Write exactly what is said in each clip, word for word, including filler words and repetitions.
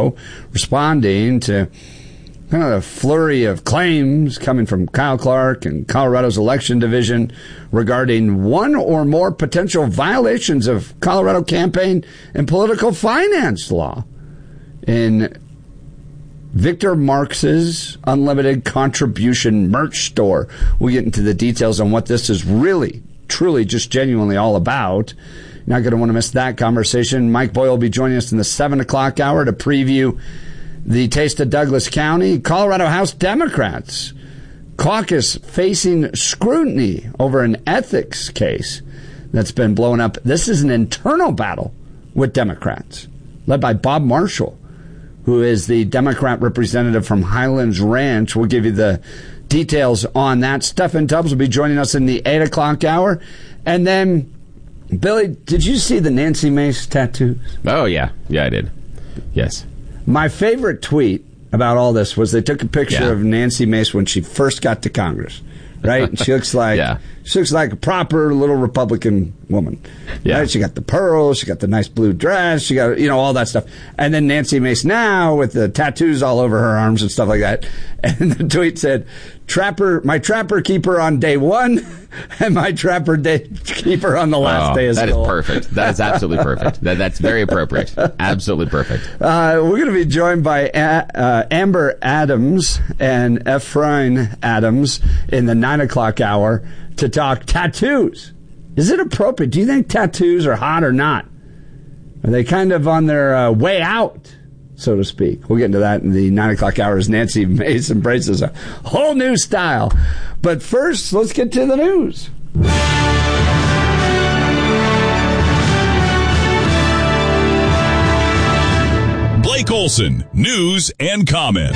Colorado, responding to kind of a flurry of claims coming from Kyle Clark and Colorado's election division regarding one or more potential violations of Colorado campaign and political finance law in Victor Marx's Unlimited Contribution merch store. We'll get into the details on what this is really, truly, just genuinely all about. Not going to want to miss that conversation. Mike Boyle will be joining us in the seven o'clock hour to preview the Taste of Douglas County. Colorado House Democrats caucus facing scrutiny over an ethics case that's been blown up. This is an internal battle with Democrats, led by Bob Marshall, who is the Democrat representative from Highlands Ranch. We'll give you the details on that. Stephen Tubbs will be joining us in the eight o'clock hour. And then, Billy, did you see the Nancy Mace tattoos? Oh, yeah. Yeah, I did. Yes. My favorite tweet about all this was they took a picture yeah. of Nancy Mace when she first got to Congress, right? And she looks like yeah. she looks like a proper little Republican woman. Yeah. Right? She got the pearls, she got the nice blue dress, she got, you know, all that stuff. And then Nancy Mace now with the tattoos all over her arms and stuff like that. And the tweet said, "Trapper, my trapper keeper on day one, and my trapper day keeper on the last oh, day of that school." That is perfect. That is absolutely perfect. That, that's very appropriate. Absolutely perfect. Uh, we're going to be joined by A- uh, Amber Adams and Ephraim Adams in the nine o'clock hour to talk tattoos. Is it appropriate? Do you think tattoos are hot or not? Are they kind of on their uh, way out, so to speak? We'll get into that in the nine o'clock hour as Nancy Mace embraces a whole new style. But first, let's get to the news. Blake Olson, news and comment.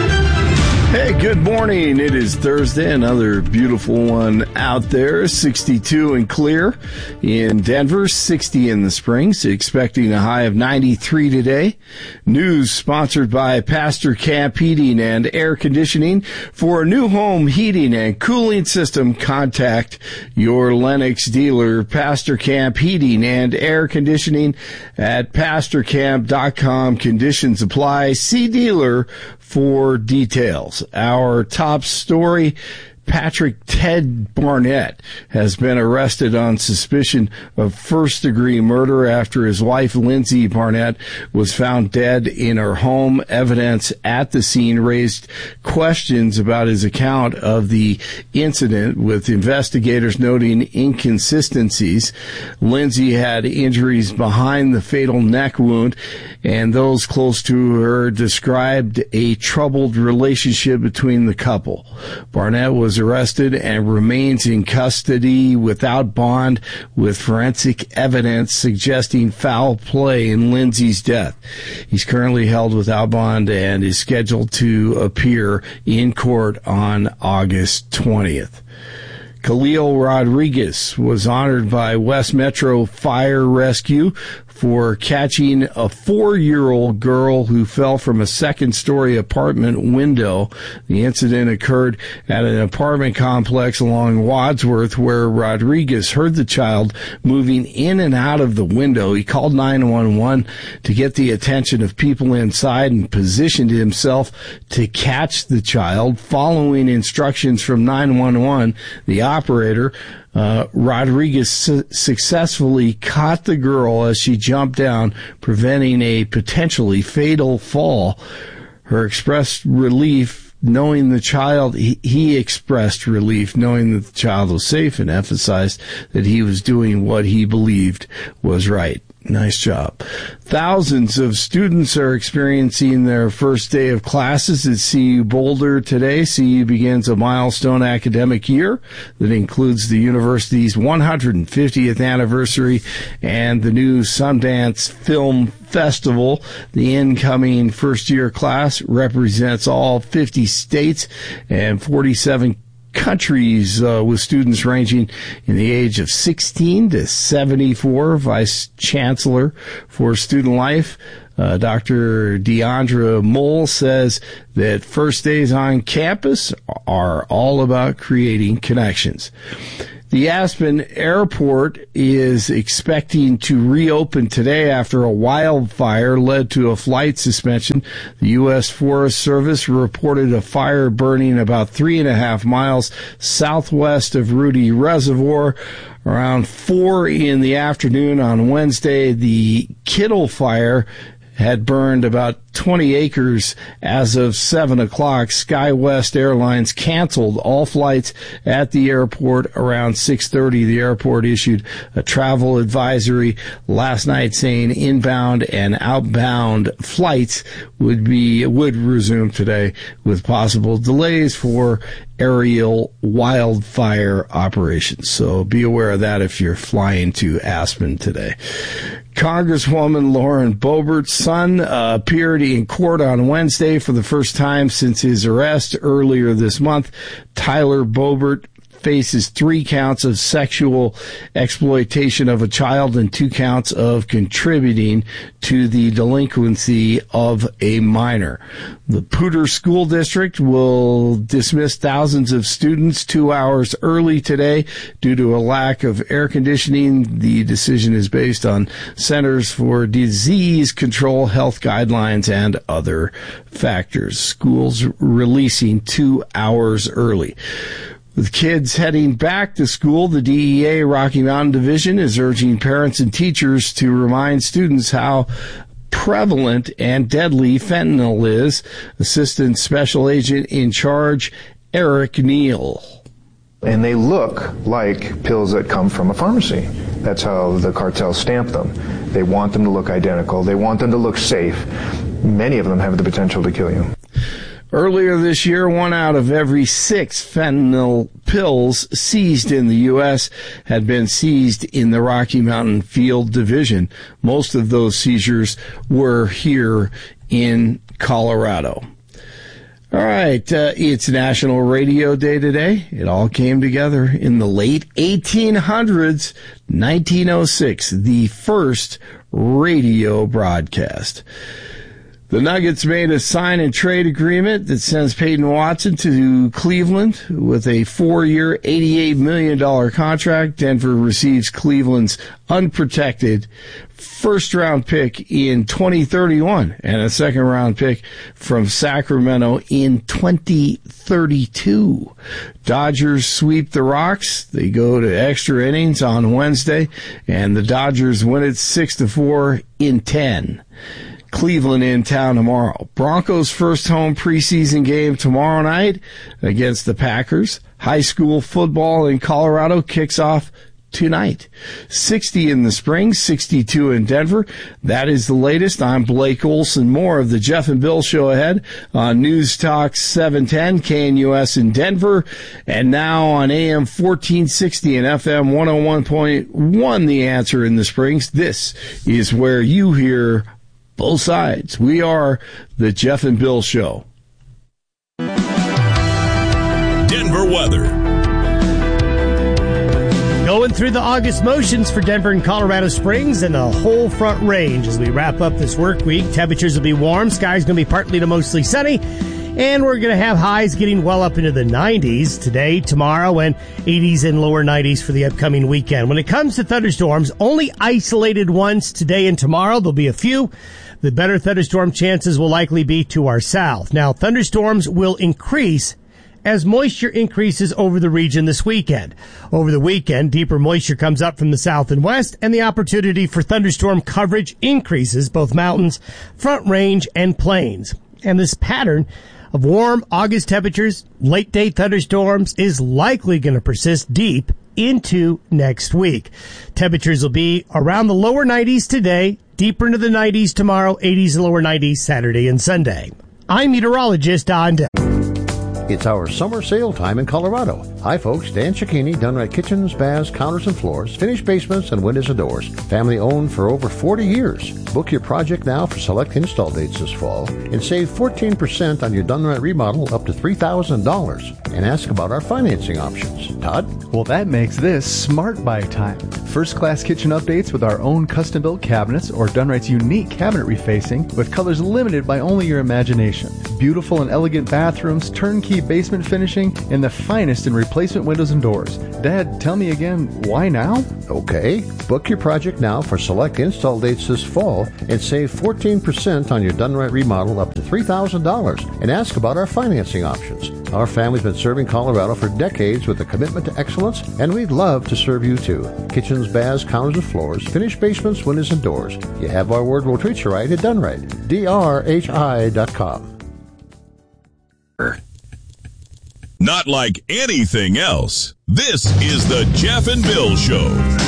Hey, good morning. It is Thursday, another beautiful one out there. sixty-two and clear in Denver, sixty in the Springs, expecting a high of ninety-three today. News sponsored by Pastor Camp Heating and Air Conditioning. For a new home heating and cooling system, contact your Lennox dealer, Pastor Camp Heating and Air Conditioning at pastor camp dot com. Conditions apply. See dealer for details. Our top story, Patrick Ted Barnett has been arrested on suspicion of first-degree murder after his wife, Lindsay Barnett, was found dead in her home. Evidence at the scene raised questions about his account of the incident, with investigators noting inconsistencies. Lindsay had injuries behind the fatal neck wound, and those close to her described a troubled relationship between the couple. Barnett was arrested and remains in custody without bond, with forensic evidence suggesting foul play in Lindsay's death. He's currently held without bond and is scheduled to appear in court on August twentieth. Khalil Rodriguez was honored by West Metro Fire Rescue for catching a four-year-old girl who fell from a second-story apartment window. The incident occurred at an apartment complex along Wadsworth, where Rodriguez heard the child moving in and out of the window. He called nine one one to get the attention of people inside and positioned himself to catch the child. Following instructions from nine one one, the operator, Uh, Rodriguez su- successfully caught the girl as she jumped down, preventing a potentially fatal fall. Her expressed relief knowing the child, he, he expressed relief knowing that the child was safe and emphasized that he was doing what he believed was right. Nice job. Thousands of students are experiencing their first day of classes at C U Boulder today. C U begins a milestone academic year that includes the university's one hundred fiftieth anniversary and the new Sundance Film Festival. The incoming first-year class represents all fifty states and forty-seven countries, uh, with students ranging in the age of sixteen to seventy-four. Vice Chancellor for Student Life, uh, Doctor Deandra Mole, says that first days on campus are all about creating connections. The Aspen Airport is expecting to reopen today after a wildfire led to a flight suspension. The U S Forest Service reported a fire burning about three and a half miles southwest of Rudy Reservoir. Around four in the afternoon on Wednesday, the Kittle Fire had burned about twenty acres as of seven o'clock. SkyWest Airlines canceled all flights at the airport around six thirty. The airport issued a travel advisory last night saying inbound and outbound flights would be would resume today with possible delays for aerial wildfire operations. So be aware of that if you're flying to Aspen today. Congresswoman Lauren Boebert's son uh, appeared in court on Wednesday for the first time since his arrest earlier this month. Tyler Boebert faces three counts of sexual exploitation of a child and two counts of contributing to the delinquency of a minor. The Poudre School District will dismiss thousands of students two hours early today due to a lack of air conditioning. The decision is based on Centers for Disease Control health guidelines and other factors. Schools releasing two hours early. With kids heading back to school, the D E A Rocky Mountain Division is urging parents and teachers to remind students how prevalent and deadly fentanyl is. Assistant Special Agent in Charge, Eric Neal. And they look like pills that come from a pharmacy. That's how the cartels stamp them. They want them to look identical. They want them to look safe. Many of them have the potential to kill you. Earlier this year, one out of every six fentanyl pills seized in the U S had been seized in the Rocky Mountain Field Division. Most of those seizures were here in Colorado. All right, uh, it's National Radio Day today. It all came together in the late eighteen hundreds, nineteen oh six, the first radio broadcast. The Nuggets made a sign and trade agreement that sends Peyton Watson to Cleveland with a four-year, eighty-eight million dollars contract. Denver receives Cleveland's unprotected first-round pick in twenty thirty-one and a second-round pick from Sacramento in twenty thirty-two. Dodgers sweep the Rocks. They go to extra innings on Wednesday, and the Dodgers win it six to four in ten. Cleveland in town tomorrow. Broncos' first home preseason game tomorrow night against the Packers. High school football in Colorado kicks off tonight. sixty in the spring, sixty-two in Denver. That is the latest. I'm Blake Olson. More of the Jeff and Bill Show ahead on News Talk seven ten, K N U S in Denver, and now on A M fourteen sixty and F M one oh one point one, The Answer in the Springs. This is where you hear both sides. We are the Jeff and Bill Show. Denver weather. Going through the August motions for Denver and Colorado Springs and the whole front range as we wrap up this work week. Temperatures will be warm. Sky's going to be partly to mostly sunny. And we're going to have highs getting well up into the nineties today, tomorrow, and eighties and lower nineties for the upcoming weekend. When it comes to thunderstorms, only isolated ones today and tomorrow. There'll be a few. The better thunderstorm chances will likely be to our south. Now, thunderstorms will increase as moisture increases over the region this weekend. Over the weekend, deeper moisture comes up from the south and west, and the opportunity for thunderstorm coverage increases both mountains, front range, and plains. And this pattern of warm August temperatures, late-day thunderstorms is likely going to persist deep into next week. Temperatures will be around the lower nineties today, deeper into the nineties tomorrow, eighties and lower nineties Saturday and Sunday. I'm meteorologist Don Depp. It's our summer sale time in Colorado. Hi folks, Dan Cicchini, Dunright Kitchens, Baths, Counters and Floors, finished basements and windows and doors. Family owned for over forty years. Book your project now for select install dates this fall and save fourteen percent on your Dunright remodel up to three thousand dollars. And ask about our financing options. Todd? Well, that makes this Smart Buy time. First-class kitchen updates with our own custom-built cabinets or Dunright's unique cabinet refacing with colors limited by only your imagination. beautiful and elegant bathrooms, turnkey basement finishing, and the finest in replacement windows and doors. Dad, tell me again, why now? Okay, book your project now for select install dates this fall and save fourteen percent on your done-right remodel up to three thousand dollars, and ask about our financing options. Our family's been serving Colorado for decades with a commitment to excellence, and we'd love to serve you too. Kitchens, baths, counters, and floors, finished basements, windows, and doors. You have our word, we'll treat you right at Done Right. D R H I dot com. Not like anything else. This is the Jeff and Bill Show.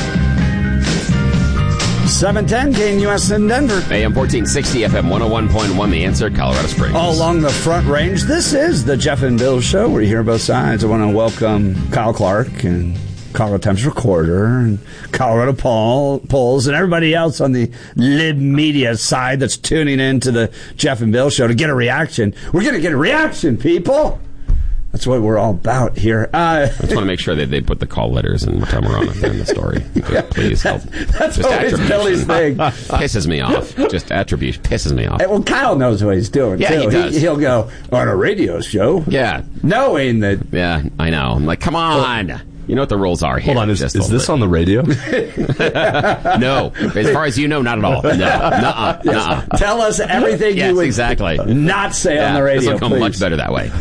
seven ten K N U S in Denver. A M fourteen sixty, F M one oh one point one, The Answer, Colorado Springs. All along the Front Range, this is the Jeff and Bill Show, where you hear both sides. I want to welcome Kyle Clark and Colorado Times Recorder and Colorado Paul, Polls and everybody else on the lib media side that's tuning in to the Jeff and Bill Show to get a reaction. We're going to get a reaction, people. That's what we're all about here. Uh, I just want to make sure that they put the call letters and what time we're on in the story. Yeah, please help. That's just always Billy's thing. Pisses me off. Just attribution pisses me off. Well, Kyle knows what he's doing, yeah, too. He does. He, he'll go on a radio show. Yeah. Knowing that. Yeah, I know. I'm like, come on. Well, you know what the rules are here. Hold on, is, is this on the radio? No. As far as you know, not at all. No. Nuh-uh. Yes. Nuh-uh. Tell us everything yes, you would exactly. not say yeah, on the radio, this will come please. much better that way.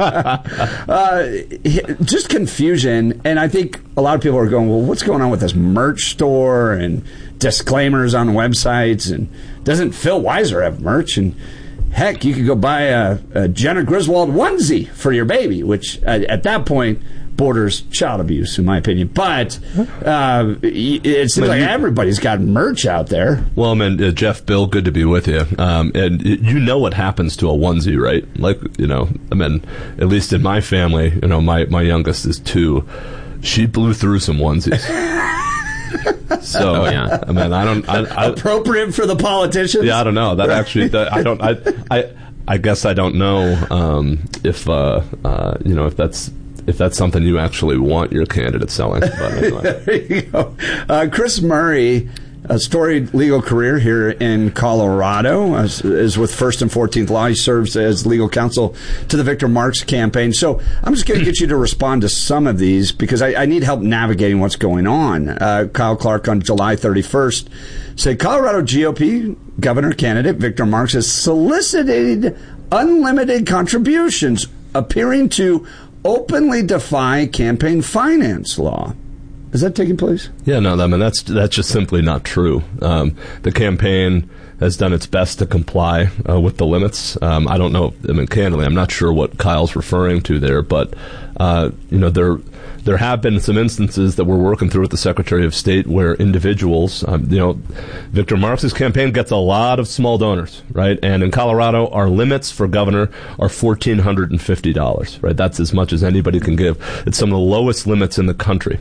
uh, just confusion, and I think a lot of people are going, well, what's going on with this merch store and disclaimers on websites, and doesn't Phil Weiser have merch? And heck, you could go buy a, a Jenna Griswold onesie for your baby, which uh, at that point borders child abuse, in my opinion. But uh, it seems like everybody's got merch out there. Well, man, uh, Jeff, Bill, good to be with you. Um, and you know what happens to a onesie, right? Like, you know, I mean, at least in my family, you know, my, my youngest is two. She blew through some onesies. So, oh, yeah. I mean, I don't... I, I, Appropriate for the politicians? Yeah, I don't know. That actually, that, I don't... I, I, I guess I don't know um, if, uh, uh, you know, if that's... if that's something you actually want your candidate selling. But anyway. There you go. Uh, Chris Murray, a storied legal career here in Colorado, is, is with First and fourteenth Law. He serves as legal counsel to the Victor Marks campaign. So I'm just going to get you to respond to some of these because I, I need help navigating what's going on. Uh, Kyle Clark on July thirty-first said Colorado G O P governor candidate Victor Marks has solicited unlimited contributions, appearing to openly defy campaign finance law. Is that taking place? Yeah, no, I mean, that's that's just simply not true. Um, the campaign has done its best to comply uh, with the limits. Um, I don't know, I mean, candidly, I'm not sure what Kyle's referring to there, but, uh, you know, there there have been some instances that we're working through with the Secretary of State where individuals, um, you know, Victor Marks' campaign gets a lot of small donors, right? And in Colorado, our limits for governor are one thousand four hundred fifty dollars, right? That's as much as anybody can give. It's some of the lowest limits in the country.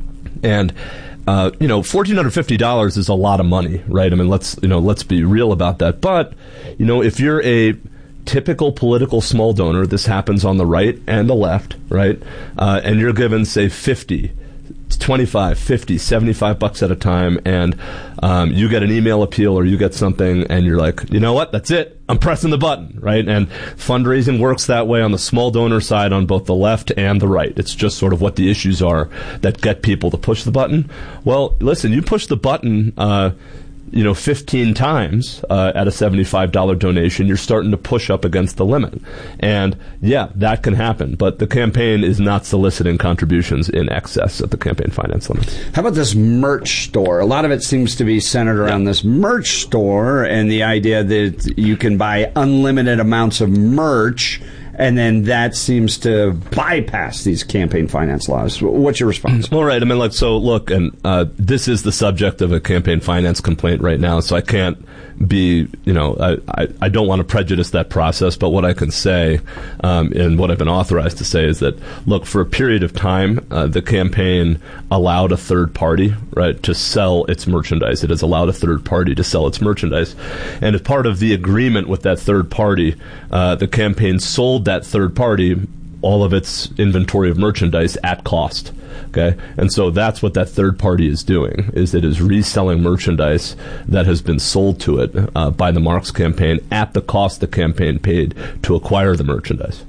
And, uh, you know, one thousand four hundred fifty dollars is a lot of money, right? I mean, let's, you know, let's be real about that. But, you know, if you're a typical political small donor, this happens on the right and the left, right? Uh, and you're given, say, fifty, twenty-five, fifty, seventy-five bucks at a time, and um, you get an email appeal or you get something, and you're like, you know what, that's it. I'm pressing the button, right? And fundraising works that way on the small donor side on both the left and the right. It's just sort of what the issues are that get people to push the button. Well, listen, you push the button, uh, you know, fifteen times uh, at a seventy-five dollars donation, you're starting to push up against the limit. And, yeah, that can happen. But the campaign is not soliciting contributions in excess of the campaign finance limits. How about this merch store? A lot of it seems to be centered around yeah. this merch store and the idea that you can buy unlimited amounts of merch, and then that seems to bypass these campaign finance laws. What's your response? Well, right. I mean, like, so look, and uh, this is the subject of a campaign finance complaint right now, so I can't be, you know, I, I, I don't want to prejudice that process, but what I can say, um, and what I've been authorized to say is that, look, for a period of time, uh, the campaign allowed a third party, right, to sell its merchandise. It has allowed a third party to sell its merchandise. And as part of the agreement with that third party, uh, the campaign sold that third party all of its inventory of merchandise at cost. Okay, and so that's what that third party is doing, is it is reselling merchandise that has been sold to it uh, by the Marks campaign at the cost the campaign paid to acquire the merchandise.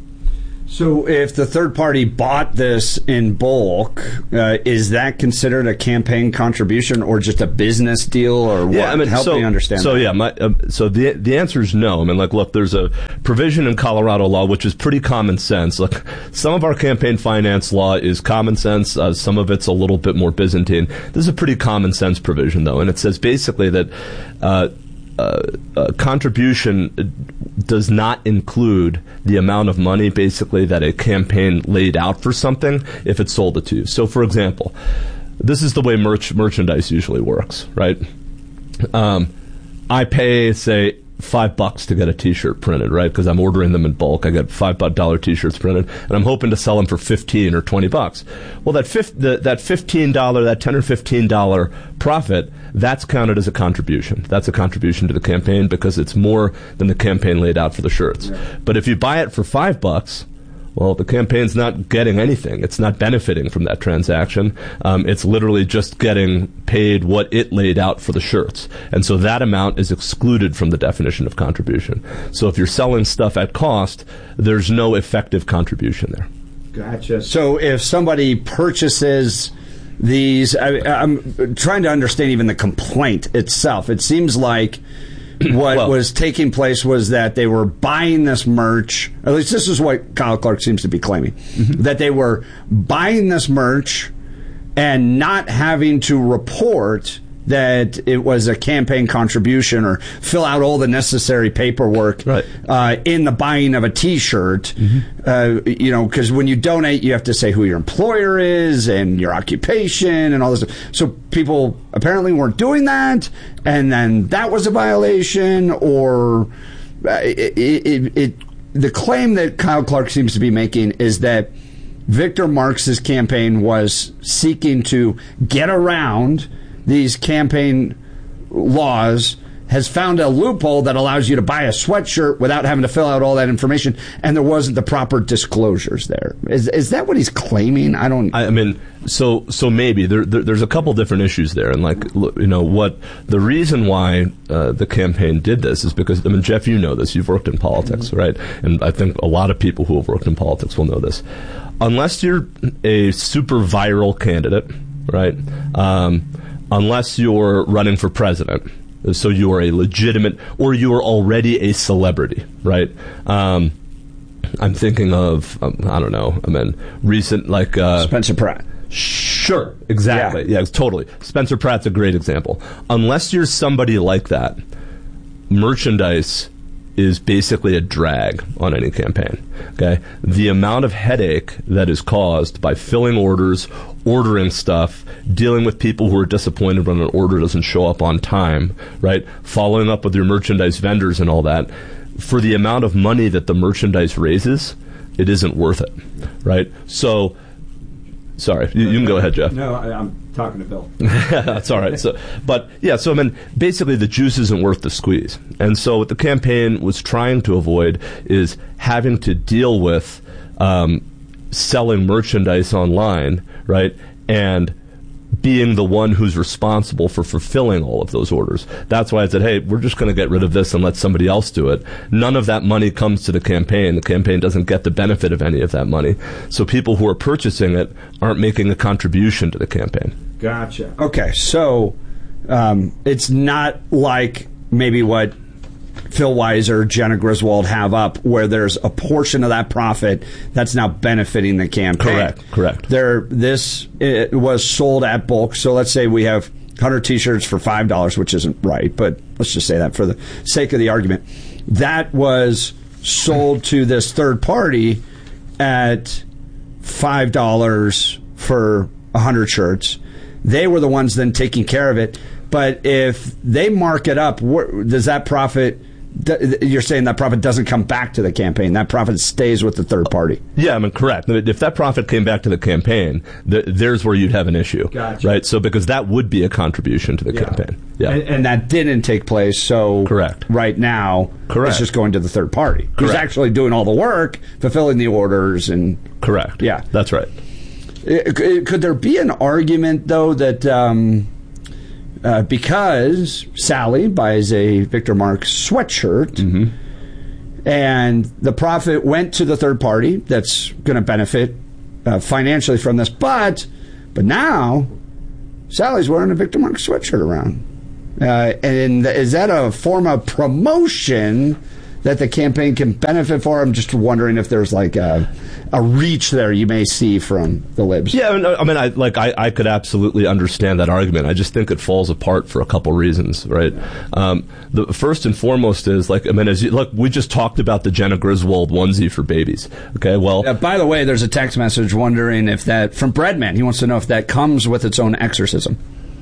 So if the third party bought this in bulk, uh, is that considered a campaign contribution or just a business deal, or what? Yeah, I mean, Help so, me understand So that. yeah, my, uh, so the the answer is no. I mean, like, look, there's a provision in Colorado law which is pretty common sense. Look, some of our campaign finance law is common sense. Uh, some of it's a little bit more Byzantine. This is a pretty common sense provision, though, and it says basically that uh, uh, uh, contribution does not include the amount of money, basically, that a campaign laid out for something if it sold it to you. So, for example, this is the way merch merchandise usually works, right? Um, I pay, say, five bucks to get a T-shirt printed, right? Because I'm ordering them in bulk. I get five dollar T-shirts printed, and I'm hoping to sell them for fifteen or twenty bucks. Well, that fif- the, that fifteen dollar, that ten or fifteen dollar profit, that's counted as a contribution. That's a contribution to the campaign because it's more than the campaign laid out for the shirts. Yeah. But if you buy it for five bucks, well, the campaign's not getting anything. It's not benefiting from that transaction. Um, it's literally just getting paid what it laid out for the shirts. And so that amount is excluded from the definition of contribution. So if you're selling stuff at cost, there's no effective contribution there. Gotcha. So if somebody purchases these, I, I'm trying to understand even the complaint itself. It seems like what well, was taking place was that they were buying this merch, at least this is what Kyle Clark seems to be claiming, mm-hmm. that they were buying this merch and not having to report that it was a campaign contribution or fill out all the necessary paperwork right. uh, in the buying of a T-shirt. Mm-hmm. Uh, you know, because when you donate, you have to say who your employer is and your occupation and all this stuff. So people apparently weren't doing that, and then that was a violation, or uh, it, it, it, the claim that Kyle Clark seems to be making is that Victor Marks's campaign was seeking to get around these campaign laws, has found a loophole that allows you to buy a sweatshirt without having to fill out all that information, and there wasn't the proper disclosures there. Is is that what he's claiming? I don't. I mean, so so maybe there, there there's a couple different issues there, and like you know what the reason why uh, the campaign did this is because I mean, Jeff, you know this. You've worked in politics, mm-hmm. right? And I think a lot of people who have worked in politics will know this. Unless you're a super viral candidate, right? Um, unless you're running for president, so you are a legitimate, or you are already a celebrity, right? Um, I'm thinking of, um, I don't know, I mean, recent, like... Uh, Spencer Pratt. Sure, exactly. Yeah. yeah, totally. Spencer Pratt's a great example. Unless you're somebody like that, merchandise is basically a drag on any campaign. Okay, the amount of headache that is caused by filling orders, ordering stuff, dealing with people who are disappointed when an order doesn't show up on time, right? Following up with your merchandise vendors and all that, for the amount of money that the merchandise raises, it isn't worth it, right? So, sorry, you, you can go ahead, Jeff. No, I, I'm talking to Bill. That's all right. So, but yeah, so I mean, basically, the juice isn't worth the squeeze, and so what the campaign was trying to avoid is having to deal with um, selling merchandise online, right, and being the one who's responsible for fulfilling all of those orders. That's why I said, hey, we're just going to get rid of this and let somebody else do it. None of that money comes to the campaign. The campaign doesn't get the benefit of any of that money. So people who are purchasing it aren't making a contribution to the campaign. Gotcha. Okay, so um, it's not like maybe what Phil Weiser, Jenna Griswold have up, where there's a portion of that profit that's now benefiting the campaign. Correct, correct. There, this it was sold at bulk. So let's say we have one hundred T-shirts for five dollars, which isn't right, but let's just say that for the sake of the argument. That was sold to this third party at five dollars for one hundred shirts. They were the ones then taking care of it. But if they mark it up, wh- does that profit you're saying that profit doesn't come back to the campaign. That profit stays with the third party. Yeah, I mean, correct. If that profit came back to the campaign, th- there's where you'd have an issue. Gotcha. Right? So because that would be a contribution to the Yeah. campaign. Yeah. And, and that didn't take place, so correct. Right now, correct. it's just going to the third party. Correct. Who's actually doing all the work, fulfilling the orders, and correct. Yeah, that's right. It, it, could there be an argument, though, that um, uh, because Sally buys a Victor Marx sweatshirt, mm-hmm. and the profit went to the third party that's going to benefit uh, financially from this, but but now Sally's wearing a Victor Marx sweatshirt around. Uh, and is that a form of promotion that the campaign can benefit for? I'm just wondering if there's like a, a reach there you may see from the libs. Yeah, I mean, I, mean, I like I, I could absolutely understand that argument. I just think it falls apart for a couple reasons, right? Um, the first and foremost is like I mean, as you, look, we just talked about the Jenna Griswold onesie for babies. Okay, well, uh, by the way, there's a text message wondering if that from Breadman. He wants to know if that comes with its own exorcism.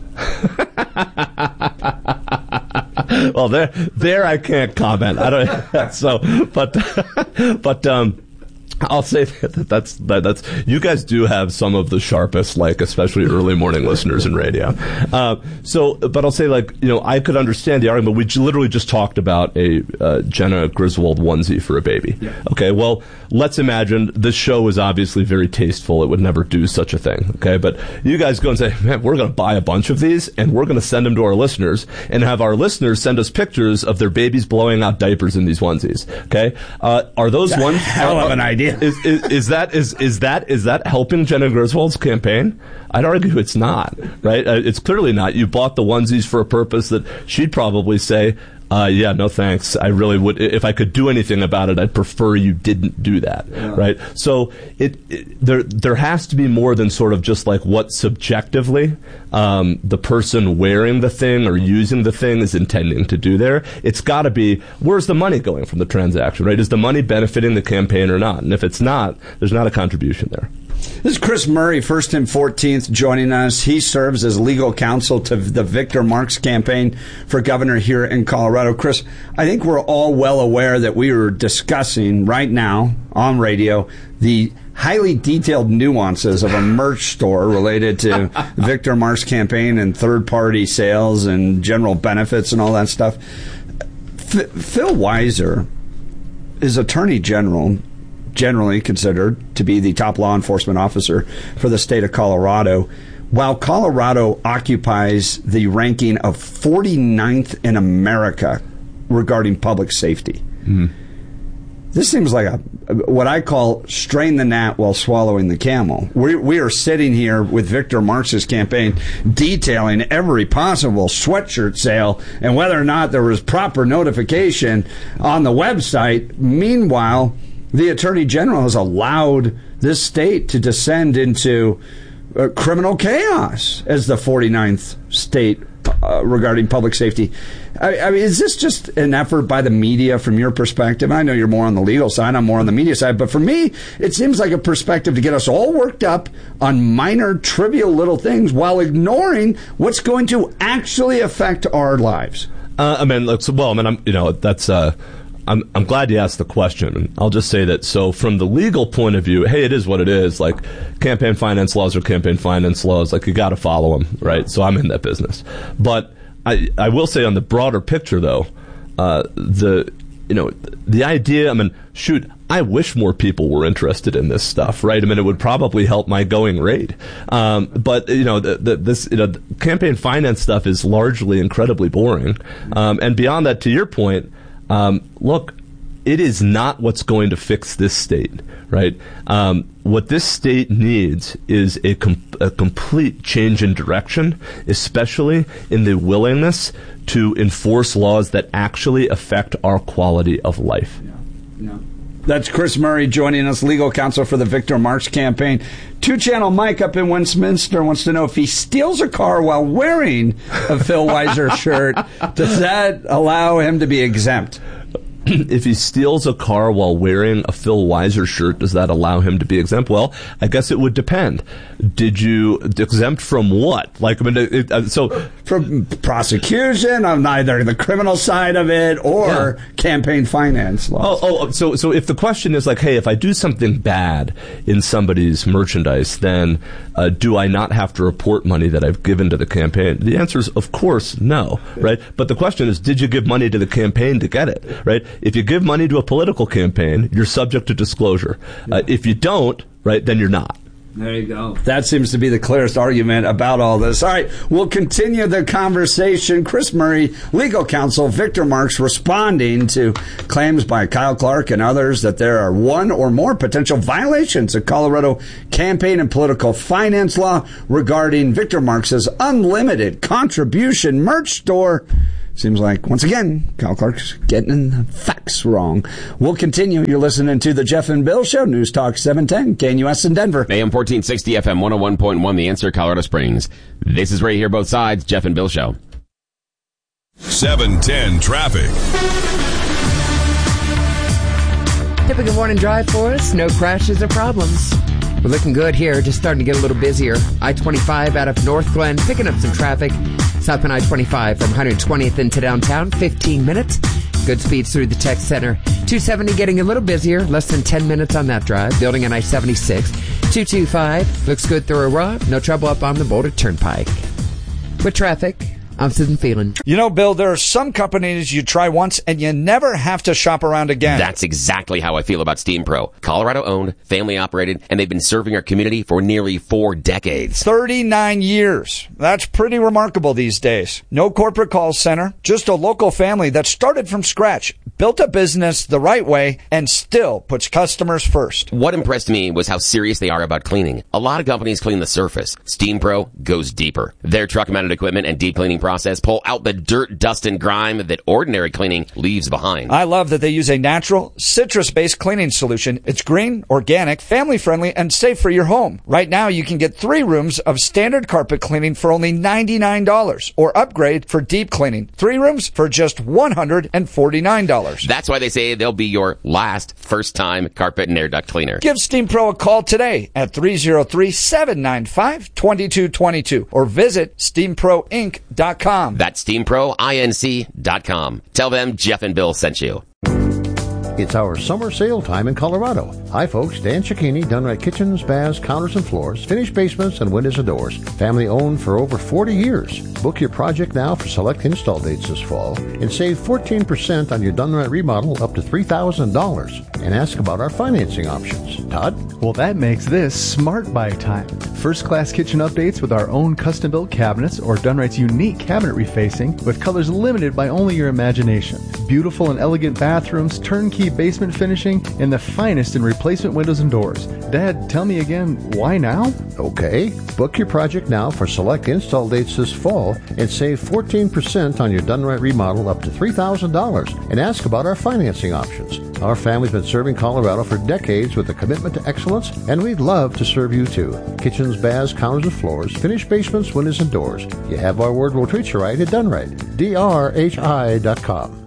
Well, there, there, I can't comment. I don't. So, but, but, um, I'll say that that's that, that's you guys do have some of the sharpest, like especially early morning listeners in radio. Uh, so, but I'll say like you know I could understand the argument. We j- literally just talked about a uh, Jenna Griswold onesie for a baby. Yeah. Okay, well let's imagine this show is obviously very tasteful. It would never do such a thing. Okay, but you guys go and say, man, we're going to buy a bunch of these and we're going to send them to our listeners and have our listeners send us pictures of their babies blowing out diapers in these onesies. Okay, uh, are those ones? Hell of an idea. Is, is, is that is is that is that helping Jenna Griswold's campaign? I'd argue it's not, right? Uh, it's clearly not. You bought the onesies for a purpose that she'd probably say, uh, yeah, no thanks. I really would. If I could do anything about it, I'd prefer you didn't do that, yeah. Right? So it, it there there has to be more than sort of just like what subjectively um, the person wearing the thing or using the thing is intending to do there. It's got to be, where's the money going from the transaction, right? Is the money benefiting the campaign or not? And if it's not, there's not a contribution there. This is Chris Murray, first and fourteenth, joining us. He serves as legal counsel to the Victor Marx campaign for governor here in Colorado. Chris, I think we're all well aware that we are discussing right now on radio the highly detailed nuances of a merch store related to Victor Marx campaign and third-party sales and general benefits and all that stuff. F- Phil Weiser is Attorney General, generally considered to be the top law enforcement officer for the state of Colorado, while Colorado occupies the ranking of forty-ninth in America regarding public safety. Mm. This seems like a what I call strain the gnat while swallowing the camel. We, we are sitting here with Victor Marx's campaign detailing every possible sweatshirt sale and whether or not there was proper notification on the website. Meanwhile, the Attorney General has allowed this state to descend into uh, criminal chaos as the forty-ninth state uh, regarding public safety. I, I mean, is this just an effort by the media from your perspective? I know you're more on the legal side, I'm more on the media side, but for me, it seems like a perspective to get us all worked up on minor, trivial little things while ignoring what's going to actually affect our lives. Uh, I mean, look, so, well, I mean, I'm, you know, that's... Uh, I'm I'm glad you asked the question. I'll just say that, so from the legal point of view, hey, it is what it is. Like, campaign finance laws are campaign finance laws. Like, you got to follow them, right? So I'm in that business. But I I will say on the broader picture, though, uh, the, you know, the idea, I mean, shoot, I wish more people were interested in this stuff, right? I mean, it would probably help my going rate. Um, but, you know, the, the, this, you know, the campaign finance stuff is largely incredibly boring. Um, and beyond that, to your point, Um, look, it is not what's going to fix this state, right? Um, what this state needs is a, com- a complete change in direction, especially in the willingness to enforce laws that actually affect our quality of life. Yeah. Yeah. That's Chris Murray joining us, legal counsel for the Victor Marx campaign. Two-channel Mike up in Westminster wants to know if he steals a car while wearing a Phil Weiser shirt, does that allow him to be exempt? if he steals a car while wearing a Phil Weiser shirt, does that allow him to be exempt? Well, I guess it would depend. Did you exempt from what? Like, I mean, it, uh, so from prosecution on either the criminal side of it or yeah. campaign finance laws. Oh, oh, so so if the question is like, hey, if I do something bad in somebody's merchandise, then uh, do I not have to report money that I've given to the campaign? The answer is, of course, no, right? But the question is, did you give money to the campaign to get it, right? If you give money to a political campaign, you're subject to disclosure. Uh, if you don't, right, then you're not. There you go. That seems to be the clearest argument about all this. All right, we'll continue the conversation. Chris Murray, legal counsel, Victor Marx, responding to claims by Kyle Clark and others that there are one or more potential violations of Colorado campaign and political finance law regarding Victor Marx's unlimited contribution merch store. Seems like, once again, Kyle Clark's getting the facts wrong. We'll continue. You're listening to the Jeff and Bill Show, News Talk seven ten, K N U S in Denver. A M fourteen sixty, F M one oh one point one, The Answer, Colorado Springs. This is right here, both sides, Jeff and Bill Show. seven ten traffic. Typical morning drive for us. No crashes or problems. We're looking good here. Just starting to get a little busier. I twenty-five out of North Glen, picking up some traffic. South and I twenty-five from one hundred twentieth into downtown, fifteen minutes. Good speeds through the tech center. two seventy getting a little busier, less than ten minutes on that drive. Building on I seventy-six. two twenty-five looks good through Aurora. No trouble up on the Boulder Turnpike. With traffic, I'm Susan Phelan. You know, Bill, there are some companies you try once and you never have to shop around again. That's exactly how I feel about Steam Pro. Colorado owned, family operated, and they've been serving our community for nearly four decades. thirty-nine years. That's pretty remarkable these days. No corporate call center, just a local family that started from scratch, built a business the right way, and still puts customers first. What impressed me was how serious they are about cleaning. A lot of companies clean the surface. Steam Pro goes deeper. Their truck-mounted equipment and deep cleaning process pull out the dirt, dust, and grime that ordinary cleaning leaves behind. I love that they use a natural, citrus-based cleaning solution. It's green, organic, family-friendly, and safe for your home. Right now, you can get three rooms of standard carpet cleaning for only ninety-nine dollars, or upgrade for deep cleaning. Three rooms for just one hundred forty-nine dollars. That's why they say they'll be your last first-time carpet and air duct cleaner. Give Steam Pro a call today at three oh three, seven nine five, two two two two or visit steam pro inc dot com. That's steam pro inc dot com. Tell them Jeff and Bill sent you. It's our summer sale time in Colorado. Hi, folks. Dan Cicchini, Dunright Kitchens, Baths, Counters and Floors, finished basements, and windows and doors. Family owned for over forty years. Book your project now for select install dates this fall and save fourteen percent on your Dunright remodel up to three thousand dollars. And ask about our financing options. Todd? Well, that makes this Smart Buy time. First-class kitchen updates with our own custom-built cabinets or Dunright's unique cabinet refacing with colors limited by only your imagination. Beautiful and elegant bathrooms, turnkey basement finishing, and the finest in replacement windows and doors. Dad, tell me again, why now? Okay. Book your project now for select install dates this fall and save fourteen percent on your Dunright remodel up to three thousand dollars. And ask about our financing options. Our family's been serving Colorado for decades with a commitment to excellence, and we'd love to serve you too. Kitchens, baths, counters and floors, finished basements, windows and doors. You have our word, we'll treat you right at Dunright. D R H I dot com.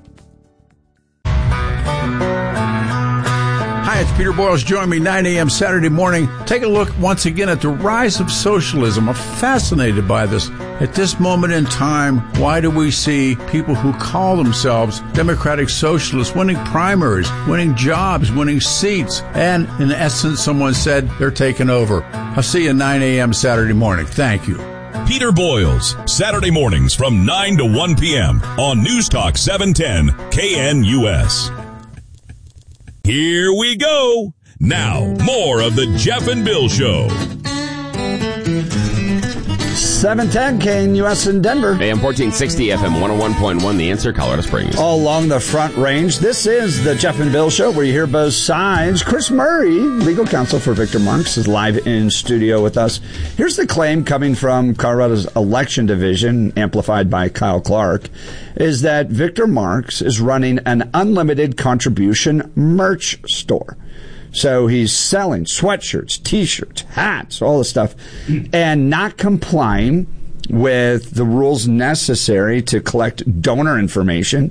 Hi, it's Peter Boyles. Join me nine a.m. Saturday morning. Take a look once again at the rise of socialism. I'm fascinated by this. At this moment in time, why do we see people who call themselves democratic socialists winning primaries, winning jobs, winning seats, and in essence, someone said they're taking over? I'll see you at nine a.m. Saturday morning. Thank you. Peter Boyles, Saturday mornings from nine to one p.m. on News Talk seven ten K N U S. Here we go. Now, more of the Jeff and Bill Show. seven ten K N U S in Denver. A M fourteen sixty, F M one oh one point one, The Answer, Colorado Springs. All along the Front Range. This is the Jeff and Bill Show where you hear both sides. Chris Murray, legal counsel for Victor Marx, is live in studio with us. Here's the claim coming from Colorado's election division, amplified by Kyle Clark, is that Victor Marx is running an unlimited contribution merch store. So he's selling sweatshirts, T-shirts, hats, all this stuff, and not complying with the rules necessary to collect donor information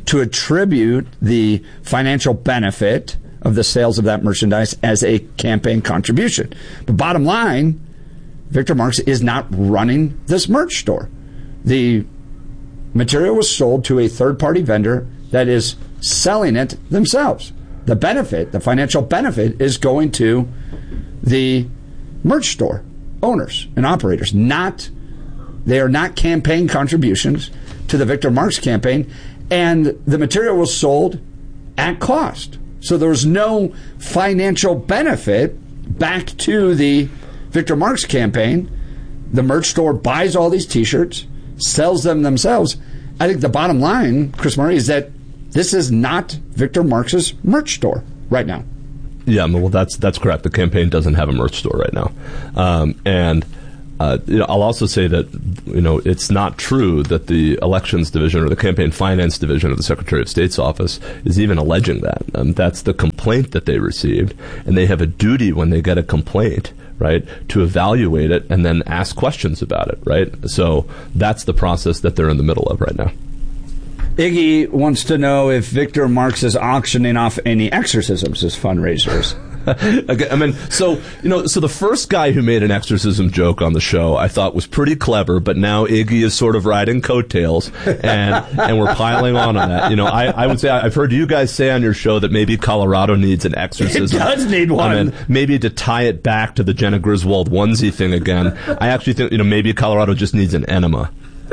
to attribute the financial benefit of the sales of that merchandise as a campaign contribution. But bottom line, Victor Marx is not running this merch store. The material was sold to a third-party vendor that is selling it themselves. The benefit, the financial benefit, is going to the merch store owners and operators. Not, they are not campaign contributions to the Victor Marx campaign, and the material was sold at cost. So there was no financial benefit back to the Victor Marx campaign. The merch store buys all these T-shirts, sells them themselves. I think the bottom line, Chris Murray, is that this is not Victor Marx's merch store right now. Yeah, well, that's that's correct. The campaign doesn't have a merch store right now, um, and uh, you know, I'll also say that you know it's not true that the elections division or the campaign finance division of the Secretary of State's office is even alleging that. Um, that's the complaint that they received, and they have a duty when they get a complaint, right, to evaluate it and then ask questions about it, right? So that's the process that they're in the middle of right now. Iggy wants to know if Victor Marx is auctioning off any exorcisms as fundraisers. Okay, I mean, so, you know, so the first guy who made an exorcism joke on the show I thought was pretty clever, but now Iggy is sort of riding coattails, and and we're piling on on that. You know, I, I would say, I've heard you guys say on your show that maybe Colorado needs an exorcism. It does need one. I mean, maybe to tie it back to the Jenna Griswold onesie thing again. I actually think, you know, maybe Colorado just needs an enema.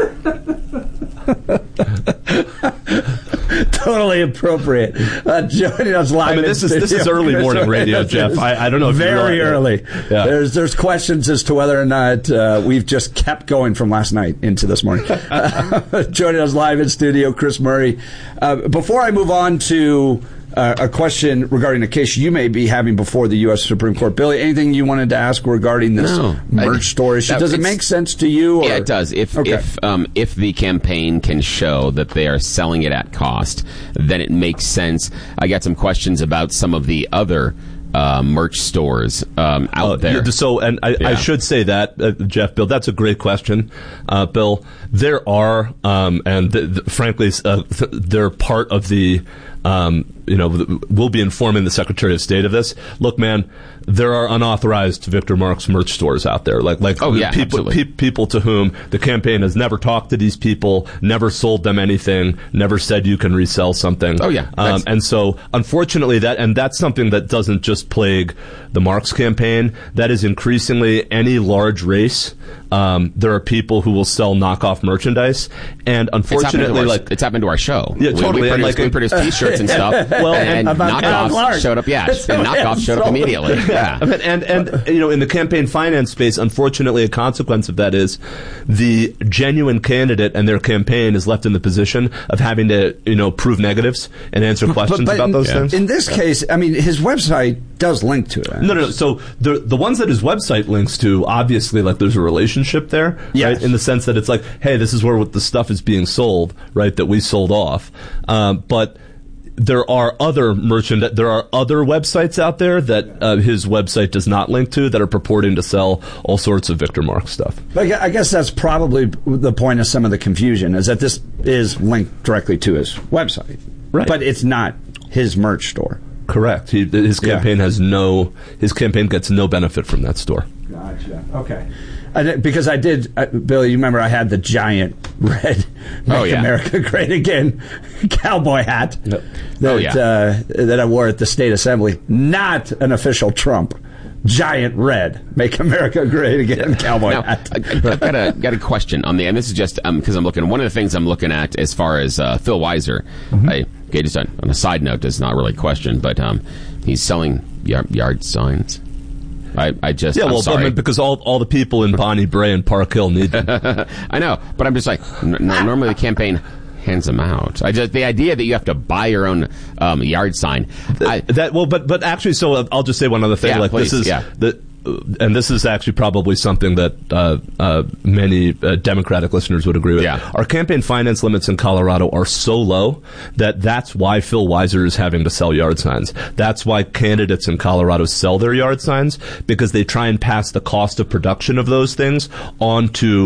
Totally appropriate. Uh, joining us live. I mean, this is this is early morning radio, Jeff. I, I don't know if very you're early. Yeah. There's there's questions as to whether or not uh, we've just kept going from last night into this morning. Uh, joining us live in studio, Chris Murray. Uh, before I move on to uh, a question regarding a case you may be having before the U S Supreme Court, Billy, anything you wanted to ask regarding this no, merch I, store issue? Does it make sense to you? Or? Yeah, it does. If okay. if um, if the campaign can show that they are selling it at cost, then it makes sense. I got some questions about some of the other uh, merch stores um, out uh, there. So, and I, yeah. I should say that, uh, Jeff, Bill, that's a great question, uh, Bill. There are, um, and th- th- frankly, uh, th- they're part of the. Um, you know, we'll be informing the Secretary of State of this. Look, man, there are unauthorized Victor Marx merch stores out there. Like, like oh, yeah, people, pe- people to whom the campaign has never talked to these people, never sold them anything, never said you can resell something. Oh, yeah. Um, and so, unfortunately, that and that's something that doesn't just plague the Marx campaign. That is increasingly any large race. Um, there are people who will sell knockoff merchandise, and unfortunately, it's like our, it's happened to our show. Yeah, totally. We, we, and produce, like, we produce T-shirts and stuff. Well, and, and knockoffs showed up. Yeah, and knockoffs showed up immediately. Yeah, and, and and you know, in the campaign finance space, unfortunately, a consequence of that is the genuine candidate and their campaign is left in the position of having to, you know, prove negatives and answer questions but, but about in, those yeah. things. In this yeah. case, I mean, his website does link to it. No, no, no. So the the ones that his website links to, obviously, like there's a relationship there, yes. right? In the sense that it's like, hey, this is where the stuff is being sold, right? That we sold off, um, but. There are other merchant. There are other websites out there that uh, his website does not link to that are purporting to sell all sorts of Victor Marx stuff. But I guess that's probably the point of some of the confusion is that this is linked directly to his website, right? But it's not his merch store. Correct. He, his campaign yeah. has no. His campaign gets no benefit from that store. Gotcha. Okay. I did, because I did, uh, Billy, you remember I had the giant red Make oh, yeah. America Great Again cowboy hat yep. that, oh, yeah. uh, that I wore at the State Assembly. Not an official Trump. Giant red Make America Great Again cowboy now, hat. I, I've got a, got a question on the, and this is just because um, I'm looking, one of the things I'm looking at as far as uh, Phil Weiser, mm-hmm. I, okay, just on, on a side note, it's not really a question, but um, he's selling yard, yard signs. I, I just yeah, I'm well, sorry. I mean, because all all the people in Bonnie Bray and Park Hill need them. I know, but I'm just like n- normally the campaign hands them out. I just the idea that you have to buy your own um, yard sign. I, that well, but but actually, so I'll just say one other thing. Yeah, like please, this is yeah. the. And this is actually probably something that uh, uh, many uh, Democratic listeners would agree with. Yeah. Our campaign finance limits in Colorado are so low that that's why Phil Weiser is having to sell yard signs. That's why candidates in Colorado sell their yard signs, because they try and pass the cost of production of those things on to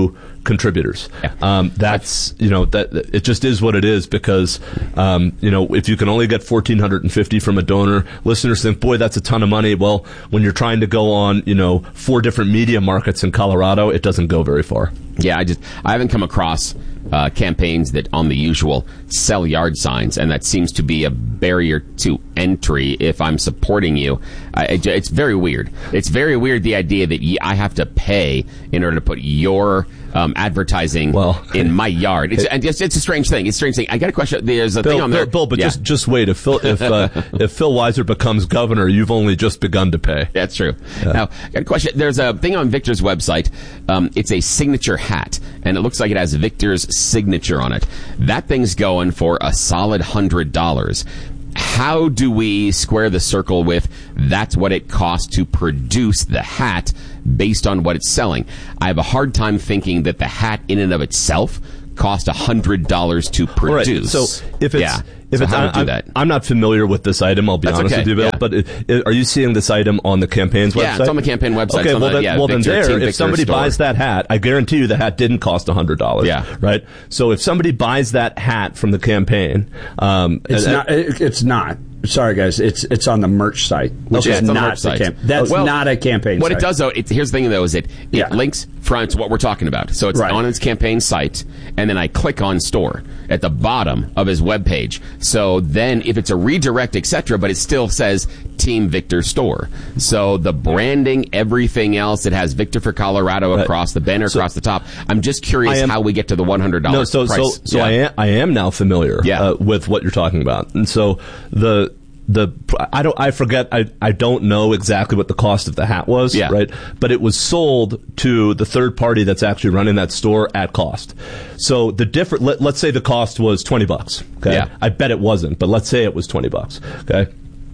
contributors. Um, that's, you know, that it just is what it is because, um, you know, if you can only get one thousand four hundred fifty from a donor, listeners think, boy, that's a ton of money. Well, when you're trying to go on, you know, four different media markets in Colorado, it doesn't go very far. Yeah, I just, I haven't come across uh, campaigns that on the usual sell yard signs, and that seems to be a barrier to entry if I'm supporting you. Uh, it, it's very weird. It's very weird, the idea that y- I have to pay in order to put your um, advertising well, in my yard. It's, and it's, it's a strange thing. It's a strange thing. I got a question. There's a Bill, thing on Bill, there. Bill, but yeah. just just wait. If Phil if uh, if Phil Weiser becomes governor, you've only just begun to pay. That's true. Yeah. Now, I got a question. There's a thing on Victor's website. Um, it's a signature hat, and it looks like it has Victor's signature on it. That thing's going for a solid hundred dollars. How do we square the circle with that's what it costs to produce the hat based on what it's selling? I have a hard time thinking that the hat in and of itself cost one hundred dollars to produce. Right. So if it's, yeah. if so it's, how I, to do I'm, that? I'm not familiar with this item, I'll be That's honest okay. with you, Bill, yeah. but it, it, are you seeing this item on the campaign's website? Yeah, it's on the campaign website. Okay, well, well, the, then, yeah, well Victor, then there, Team if Victor somebody store. buys that hat, I guarantee you the hat didn't cost one hundred dollars. Yeah. Right? So if somebody buys that hat from the campaign... Um, it's, and, not, it, it's not. Sorry, guys. It's it's on the merch site, which Okay, is it's on the not merch the site. camp. That's well, not a campaign What site. it does, though, it, here's the thing, though, is it, it Yeah. links front to what we're talking about. So it's Right. on his campaign site, and then I click on store at the bottom of his webpage. So then if it's a redirect, et cetera, but it still says Team Victor Store. So the branding, everything else, it has Victor for Colorado Right. across the banner, So- across the top. I'm just curious am- how we get to the one hundred dollars No, so price. so so Yeah. I am I am now familiar Yeah. uh, with what you're talking about, and so the the I don't I forget I I don't know exactly what the cost of the hat was, Yeah. right? But it was sold to the third party that's actually running that store at cost. So the different let, let's say the cost was twenty bucks. Okay, Yeah. I bet it wasn't, but let's say it was twenty bucks. Okay,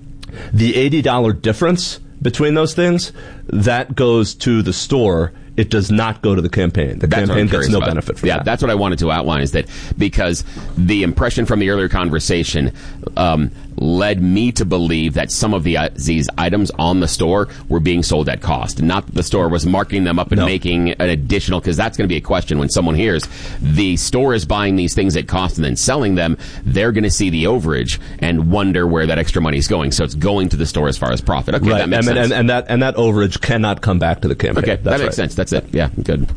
the eighty dollar difference between those things that goes to the store. It does not go to the campaign. The That's what campaign I'm gets curious no about. benefit from yeah, that. that's what I wanted to outline, is that because the impression from the earlier conversation um, led me to believe that some of the uh, these items on the store were being sold at cost. Not that the store was marking them up and No. making an additional, because that's going to be a question when someone hears the store is buying these things at cost and then selling them. They're going to see the overage and wonder where that extra money is going. So it's going to the store as far as profit. Okay, Right, that makes and, sense. and, and that and that overage cannot come back to the campaign. okay, That's that makes right. sense. That's it. Yeah, good.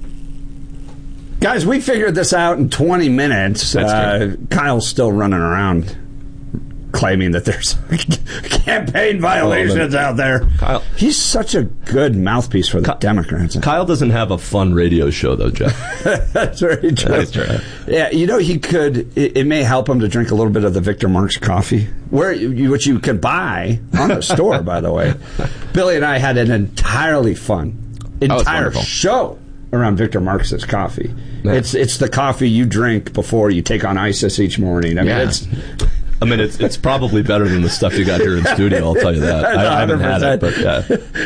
Guys, we figured this out in twenty minutes. That's Uh, Kyle's still running around claiming that there's campaign violations out there. Kyle- He's such a good mouthpiece for the Democrats. Kyle doesn't have a fun radio show, though, Jeff. That's very true. That's true. Yeah, you know, he could, it, it may help him to drink a little bit of the Victor Marx coffee, where you, which you can buy on the store, by the way. Billy and I had an entirely fun, it's entire wonderful. show around Victor Marx's coffee. Yeah. It's it's the coffee you drink before you take on ISIS each morning. I mean, Yeah. it's... I mean, it's it's probably better than the stuff you got here in studio. I'll tell you that. I, I haven't had it, but yeah.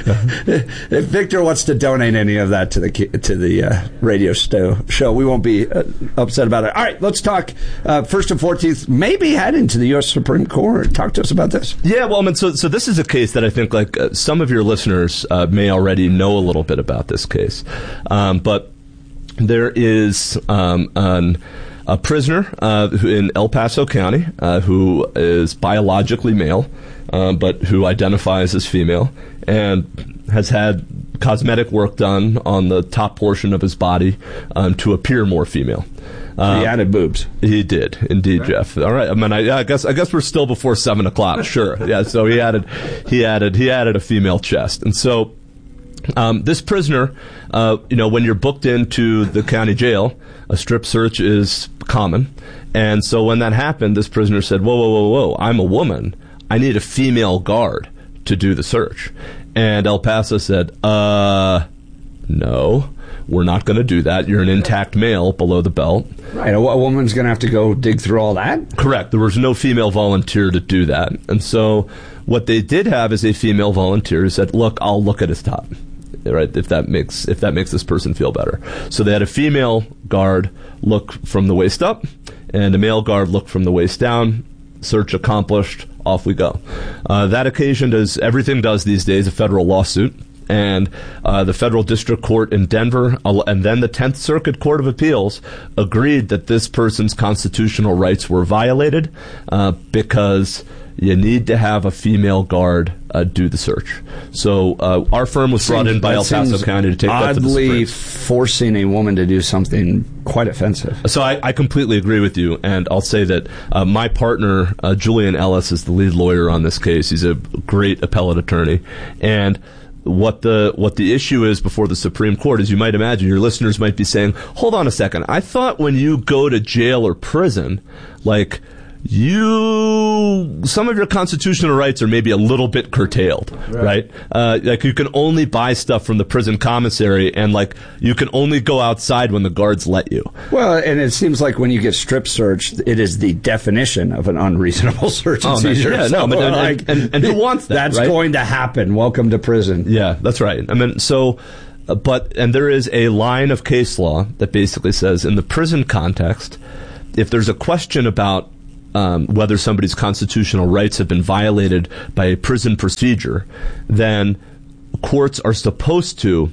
If Victor wants to donate any of that to the to the uh, radio sto- show, we won't be uh, upset about it. All right, let's talk uh, first and fourteenth. Maybe heading to the U S Supreme Court. Talk to us about this. Yeah, well, I mean, so so this is a case that I think like uh, some of your listeners uh, may already know a little bit about this case, um, but there is um, an. A prisoner uh, who- in El Paso County uh, who is biologically male, uh, but who identifies as female, and has had cosmetic work done on the top portion of his body um, to appear more female. Um, He added boobs. He did, indeed, Jeff. All right. I mean, I, yeah, I guess I guess we're still before seven o'clock. Sure. Yeah. So he added, he added, he added a female chest, and so. Um, this prisoner, uh, you know, when you're booked into the county jail, a strip search is common. And so when that happened, this prisoner said, whoa, whoa, whoa, whoa, I'm a woman. I need a female guard to do the search. And El Paso said, uh, no, we're not going to do that. You're an intact male below the belt. Right, a, a woman's going to have to go dig through all that? Correct. There was no female volunteer to do that. And so what they did have is a female volunteer who said, look, I'll look at his top. Right, if that makes if that makes this person feel better. So they had a female guard look from the waist up, and a male guard look from the waist down. Search accomplished. Off we go. Uh, that occasioned, as everything does these days, a federal lawsuit. and uh, the Federal District Court in Denver, and then the Tenth Circuit Court of Appeals agreed that this person's constitutional rights were violated uh, because you need to have a female guard uh, do the search. So uh, our firm was brought in by El Paso County to take that to the Supreme. Oddly forcing a woman to do something quite offensive. So I, I completely agree with you, and I'll say that uh, my partner, uh, Julian Ellis, is the lead lawyer on this case. He's a great appellate attorney, and What the what the issue is before the Supreme Court, as you might imagine, your listeners might be saying, hold on a second, I thought when you go to jail or prison, like, you, some of your constitutional rights are maybe a little bit curtailed, right? right? Uh, like you can only buy stuff from the prison commissary, and like you can only go outside when the guards let you. Well, and it seems like when you get strip searched, it is the definition of an unreasonable search and oh, seizure. Yeah, so, no, but, and, like, and, and who wants that? That's right? going to happen. Welcome to prison. Yeah, that's right. I mean, so. Uh, but and there is a line of case law that basically says in the prison context, if there's a question about Um, whether somebody's constitutional rights have been violated by a prison procedure, then courts are supposed to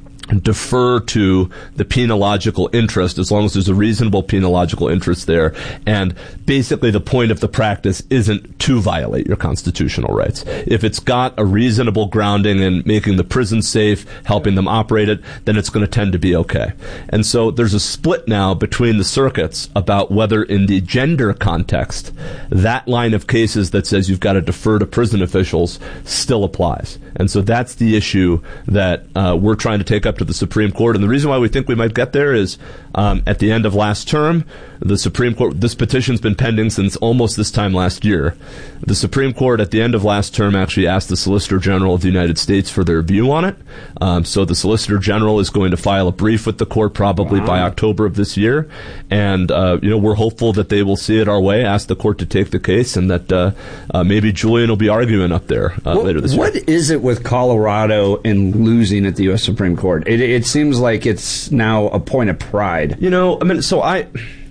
defer to the penological interest as long as there's a reasonable penological interest there. And basically the point of the practice isn't to violate your constitutional rights. If it's got a reasonable grounding in making the prison safe, helping them operate it, then it's going to tend to be okay. And so there's a split now between the circuits about whether in the gender context that line of cases that says you've got to defer to prison officials still applies. And so that's the issue that uh, we're trying to take up to the Supreme Court. And the reason why we think we might get there is um, at the end of last term, the Supreme Court, this petition's been pending since almost this time last year. The Supreme Court at the end of last term actually asked the Solicitor General of the United States for their view on it. Um, so the Solicitor General is going to file a brief with the court probably wow. by October of this year. And, uh, you know, we're hopeful that they will see it our way, ask the court to take the case, and that uh, uh, maybe Julian will be arguing up there uh, what, later this what year. What is it with Colorado in losing at the U S Supreme Court? It, it seems like it's now a point of pride. You know, I mean, so I,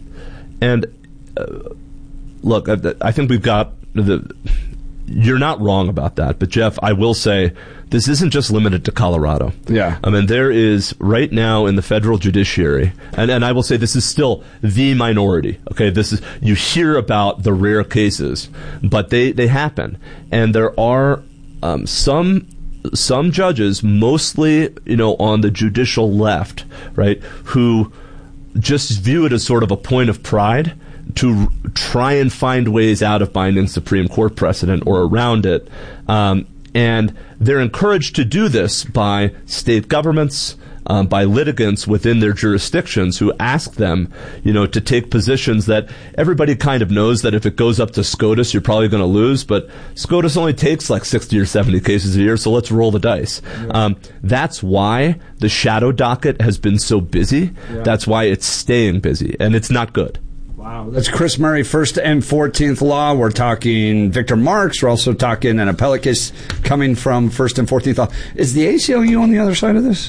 and uh, look, I, I think we've got the, you're not wrong about that, but Jeff, I will say, this isn't just limited to Colorado. Yeah. I mean, there is right now in the federal judiciary, and, and I will say this is still the minority. Okay, this is, you hear about the rare cases, but they, they happen. And there are um, some some judges, mostly, you know, on the judicial left, right, who just view it as sort of a point of pride to try and find ways out of binding Supreme Court precedent or around it. Um, and they're encouraged to do this by state governments, um, by litigants within their jurisdictions who ask them, you know, to take positions that everybody kind of knows that if it goes up to SCOTUS, you're probably going to lose, but SCOTUS only takes like sixty or seventy cases a year, so let's roll the dice. Yeah. Um, that's why the shadow docket has been so busy. Yeah. That's why it's staying busy, and it's not good. Wow. That's Chris Murray, First and fourteenth Law. We're talking Victor Marks. We're also talking an appellate case coming from First and fourteenth Law. Is the A C L U on the other side of this?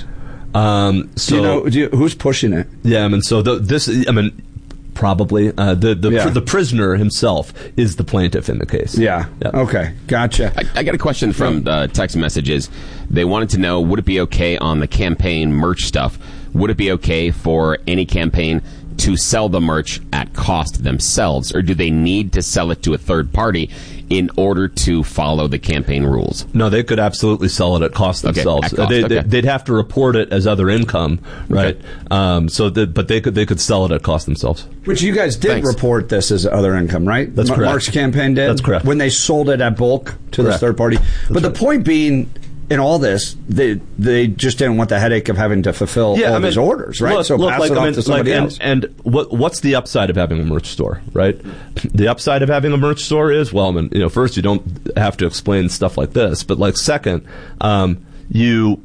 Um, so, do you know, do you, who's pushing it? Yeah, I mean, so the, this, I mean, probably uh, the the, yeah. pr- the prisoner himself is the plaintiff in the case. Yeah. yeah. Okay. Gotcha. I, I got a question from uh, text messages. They wanted to know: would it be okay on the campaign merch stuff? Would it be okay for any campaign to sell the merch at cost themselves, or do they need to sell it to a third party in order to follow the campaign rules? No, they could absolutely sell it at cost themselves. Okay, at cost, they, okay. they, they'd have to report it as other income, right? Okay. Um, so, that, but they could they could sell it at cost themselves. Which you guys did Thanks. report this as other income, right? That's M- correct. Mark's campaign did. That's correct. When they sold it at bulk to correct. this third party. That's but right. the point being, in all this, they they just didn't want the headache of having to fulfill yeah, all I mean, these orders, right? Look, so look, pass like, it off I mean, to somebody like, else. And, and what what's the upside of having a merch store, right? The upside of having a merch store is, well, I mean, you know, first you don't have to explain stuff like this, but like second, um, you.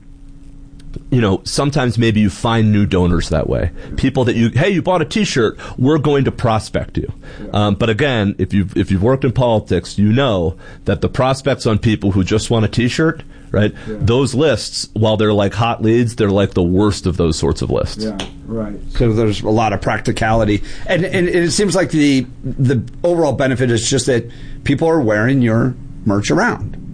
You know, sometimes maybe you find new donors that way. People that you, hey, you bought a T-shirt, we're going to prospect you. Um, but again, if you've if you've worked in politics, you know that the prospects on people who just want a T-shirt, right? Yeah. Those lists, while they're like hot leads, they're like the worst of those sorts of lists. Yeah, right. So there's a lot of practicality, and and it seems like the the overall benefit is just that people are wearing your merch around.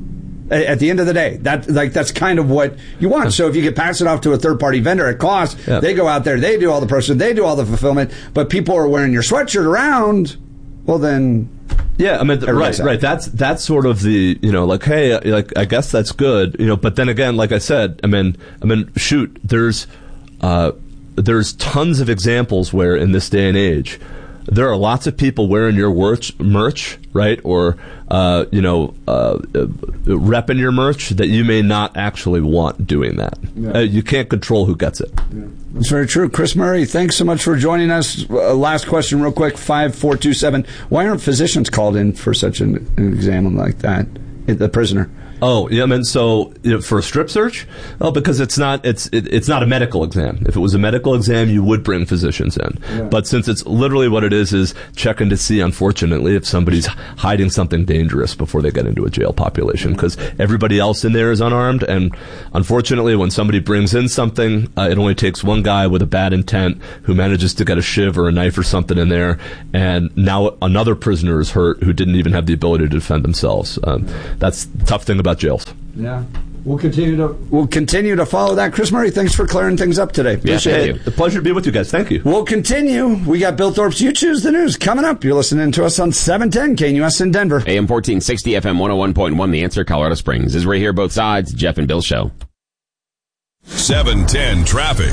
At the end of the day, that like that's kind of what you want. So if you could pass it off to a third party vendor at cost, yeah. they go out there, they do all the processing, they do all the fulfillment, but people are wearing your sweatshirt around. Well, then, yeah, I mean, right, right. That's that's sort of the you know, like, hey, like I guess that's good, you know. But then again, like I said, I mean, I mean, shoot, there's uh, there's tons of examples where in this day and age, there are lots of people wearing your merch, merch right, or uh, you know, uh, repping your merch that you may not actually want doing that. Yeah. Uh, you can't control who gets it. Yeah. That's very true. Chris Murray, thanks so much for joining us. Uh, last question, real quick, five four two seven. Why aren't physicians called in for such an, an exam like that? The prisoner. Oh, yeah, I mean, so you know, for a strip search, well, because it's not it's it, it's not a medical exam. If it was a medical exam, you would bring physicians in. Yeah. But since it's literally what it is, is checking to see, unfortunately, if somebody's hiding something dangerous before they get into a jail population, because everybody else in there is unarmed. And unfortunately, when somebody brings in something, uh, it only takes one guy with a bad intent who manages to get a shiv or a knife or something in there, and now another prisoner is hurt who didn't even have the ability to defend themselves. Um, that's the tough thing about jails. Yeah, we'll continue to we'll continue to follow that. Chris Murray, thanks for clearing things up today. Appreciate yeah, it. A pleasure to be with you guys. Thank you. We'll continue. We got Bill Thorpe's You Choose the News coming up. You're listening to us on seven ten K N U S in Denver. A M fourteen sixty, F M one oh one point one. The Answer, Colorado Springs. Is right here, both sides. Jeff and Bill Show. seven ten traffic.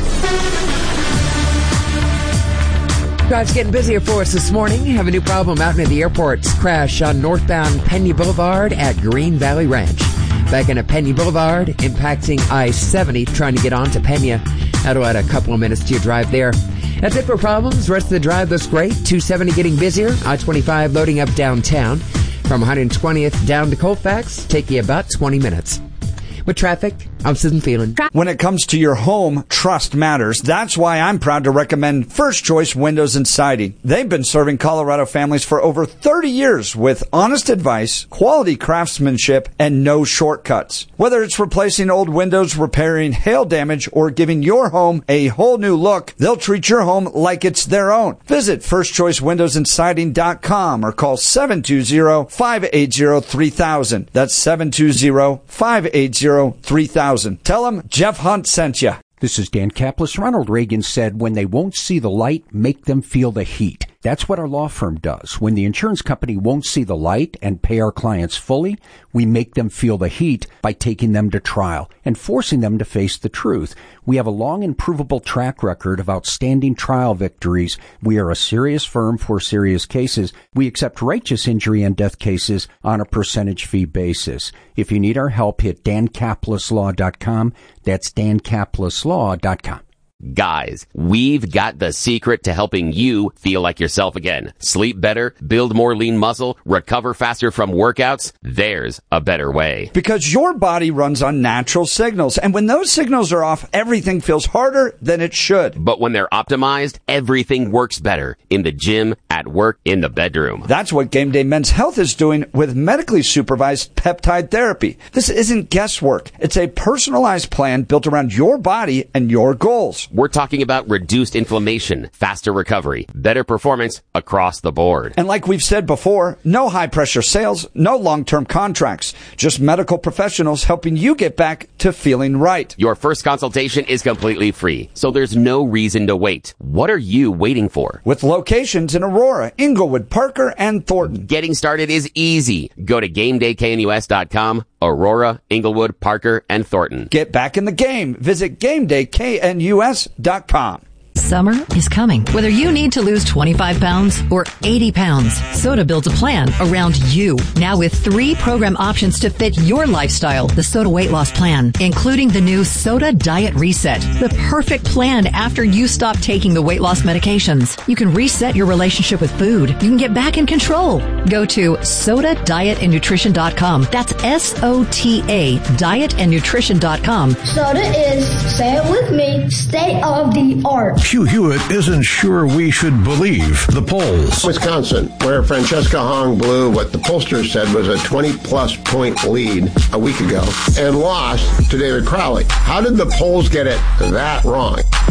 Drive's getting busier for us this morning. Have a new problem out near the airport. Crash on northbound Pena Boulevard at Green Valley Ranch. Back into Pena Boulevard, impacting I seventy, trying to get on to Pena. That'll add a couple of minutes to your drive there. That's it for problems. Rest of the drive looks great. two seventy getting busier. I twenty-five loading up downtown. From one hundred twentieth down to Colfax, take you about twenty minutes. With traffic, I'm Susan Phelan. When it comes to your home, trust matters. That's why I'm proud to recommend First Choice Windows and Siding. They've been serving Colorado families for over thirty years with honest advice, quality craftsmanship, and no shortcuts. Whether it's replacing old windows, repairing hail damage, or giving your home a whole new look, they'll treat your home like it's their own. Visit first choice windows and siding dot com or call seven two zero, five eight zero, three thousand. That's seven two zero, five eight zero, three thousand. Tell them Jeff Hunt sent you. This is Dan Kaplis. Ronald Reagan said, when they won't see the light, make them feel the heat. That's what our law firm does. When the insurance company won't see the light and pay our clients fully, we make them feel the heat by taking them to trial and forcing them to face the truth. We have a long and provable track record of outstanding trial victories. We are a serious firm for serious cases. We accept righteous injury and death cases on a percentage fee basis. If you need our help, hit dan kaplis law dot com. That's dan kaplis law dot com. Guys, we've got the secret to helping you feel like yourself again. Sleep better, build more lean muscle, recover faster from workouts. There's a better way. Because your body runs on natural signals, and when those signals are off, everything feels harder than it should. But when they're optimized, everything works better. In the gym, at work, in the bedroom. That's what Game Day Men's Health is doing with medically supervised peptide therapy. This isn't guesswork. It's a personalized plan built around your body and your goals. We're talking about reduced inflammation, faster recovery, better performance across the board. And like we've said before, no high-pressure sales, no long-term contracts, just medical professionals helping you get back to feeling right. Your first consultation is completely free, so there's no reason to wait. What are you waiting for? With locations in Aurora, Inglewood, Parker, and Thornton. Getting started is easy. Go to game day k n u s dot com. Aurora, Inglewood, Parker, and Thornton. Get back in the game. Visit game day k n u s dot com. Summer is coming. Whether you need to lose twenty-five pounds or eighty pounds, Soda builds a plan around you. Now with three program options to fit your lifestyle. The Soda Weight Loss Plan, including the new Soda Diet Reset, the perfect plan after you stop taking the weight loss medications. You can reset your relationship with food. You can get back in control. Go to soda diet and nutrition dot com. That's S O T A, diet and nutrition dot com. Soda is, say it with me, state of the art. Hugh Hewitt isn't sure we should believe the polls. Wisconsin, where Francesca Hong blew what the pollsters said was a twenty-plus point lead a week ago and lost to David Crowley. How did the polls get it that wrong?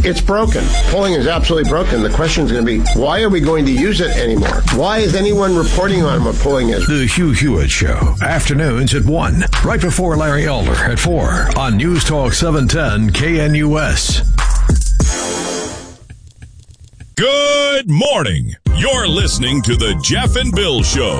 It's broken. Polling is absolutely broken. The question is going to be, why are we going to use it anymore? Why is anyone reporting on what polling is? The Hugh Hewitt Show, afternoons at one, right before Larry Elder at four on News Talk seven ten K N U S. Good morning. You're listening to the Jeff and Bill Show.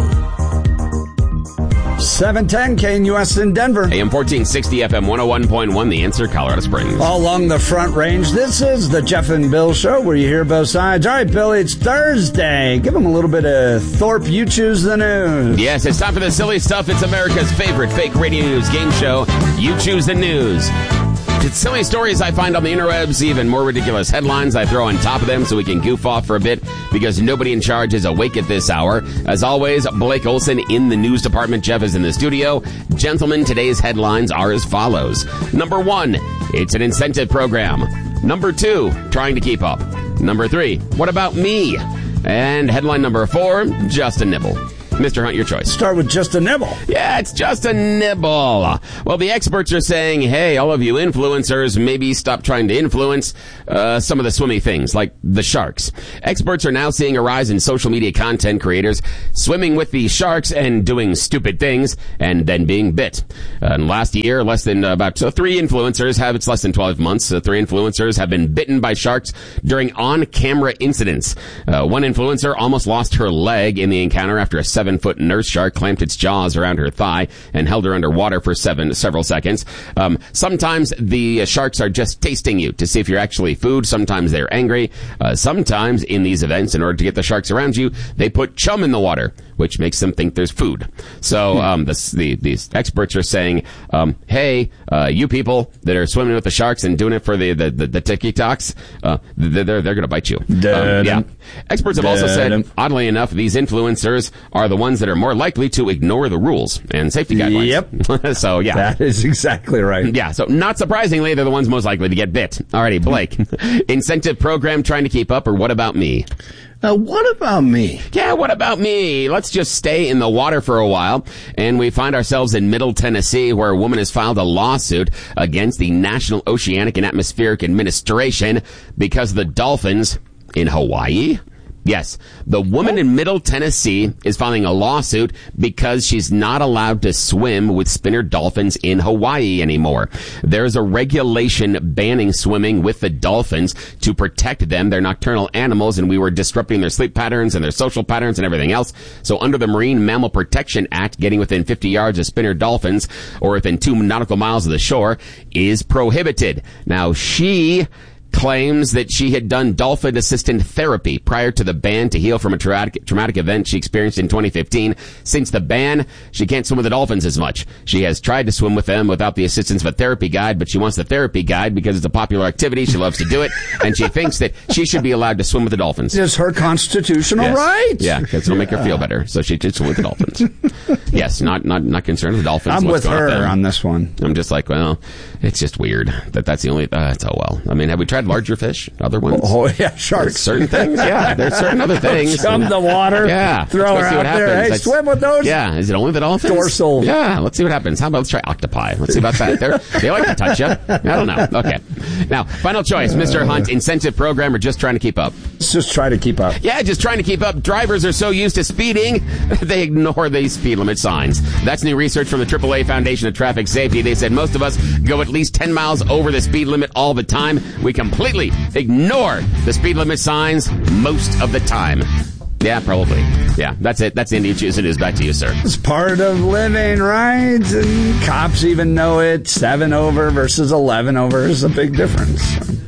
seven ten K N U S in Denver. A M fourteen sixty, F M one oh one point one, The Answer, Colorado Springs. All along the Front Range, this is the Jeff and Bill Show, where you hear both sides. All right, Bill, it's Thursday. Give them a little bit of Thorpe. You choose the news. Yes, it's time for the silly stuff. It's America's favorite fake radio news game show. You choose the news. It's silly stories I find on the interwebs, even more ridiculous headlines I throw on top of them so we can goof off for a bit because nobody in charge is awake at this hour. As always, Blake Olson in the news department. Jeff is in the studio. Gentlemen, today's headlines are as follows. Number one, it's an incentive program. Number two, trying to keep up. Number three, what about me? And headline number four, just a nibble. Mister Hunt, your choice. Start with just a nibble. Yeah, it's just a nibble. Well, the experts are saying, hey, all of you influencers, maybe stop trying to influence uh, some of the swimmy things, like the sharks. Experts are now seeing a rise in social media content creators swimming with the sharks and doing stupid things and then being bit. Uh, and last year, less than uh, about uh, three influencers have, it's less than twelve months, uh, three influencers have been bitten by sharks during on-camera incidents. Uh, one influencer almost lost her leg in the encounter after a seven-foot nurse shark clamped its jaws around her thigh and held her underwater for seven several seconds. Um, sometimes the uh, sharks are just tasting you to see if you're actually food. Sometimes they're angry. Uh, sometimes in these events, in order to get the sharks around you, they put chum in the water, which makes them think there's food. So um, the, the, these experts are saying, um, hey, uh, you people that are swimming with the sharks and doing it for the the, the, the TikToks, uh, they're they're, they're going to bite you. Um, yeah. Experts have also said, oddly enough, these influencers are the ones that are more likely to ignore the rules and safety guidelines. Yep. So, yeah. That is exactly right. Yeah, so not surprisingly, they're the ones most likely to get bit. Alrighty, Blake. Incentive program trying to keep up, or what about me? Uh, what about me? Yeah, what about me? Let's just stay in the water for a while. And we find ourselves in Middle Tennessee, where a woman has filed a lawsuit against the National Oceanic and Atmospheric Administration because of the dolphins in Hawaii. Yes, the woman in Middle Tennessee is filing a lawsuit because she's not allowed to swim with spinner dolphins in Hawaii anymore. There's a regulation banning swimming with the dolphins to protect them. They're nocturnal animals, and we were disrupting their sleep patterns and their social patterns and everything else. So under the Marine Mammal Protection Act, getting within fifty yards of spinner dolphins or within two nautical miles of the shore is prohibited. Now, she claims that she had done dolphin assistant therapy prior to the ban to heal from a traumatic, traumatic event she experienced in twenty fifteen. Since the ban, she can't swim with the dolphins as much. She has tried to swim with them without the assistance of a therapy guide, but she wants the therapy guide because it's a popular activity. She loves to do it, and she thinks that she should be allowed to swim with the dolphins. It's her constitutional yes. right. Yeah, because it'll make her feel better. So she should swim with the dolphins. Yes, not not not concerned with the dolphins. I'm with her on this one. I'm just like, well, it's just weird that that's the only. Uh, it's oh well. I mean, have we tried larger fish? Other ones? Oh, yeah, sharks. There's certain things, yeah. There's certain other things. Chum the water. Yeah. Throw her out there. Hey, let's, swim with those. Yeah. Is it only the dolphins? Dorsal. Yeah. Let's see what happens. How about let's try octopi? Let's see about that. They're, they like to touch you. I don't know. Okay. Now, final choice. Mister Hunt, incentive program or just trying to keep up? Just try to keep up. Yeah, just trying to keep up. Drivers are so used to speeding, they ignore these speed limit signs. That's new research from the triple A Foundation of Traffic Safety. They said most of us go at least ten miles over the speed limit all the time. We completely ignore the speed limit signs most of the time. Yeah, probably. Yeah, that's it. That's the India Choose It Is. Back to you, sir. It's part of living, right? And cops even know it. Seven over versus eleven over is a big difference.